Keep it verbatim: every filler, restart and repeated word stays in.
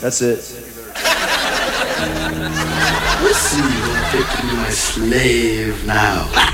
That's it. Listen, you don't take to be my slave now.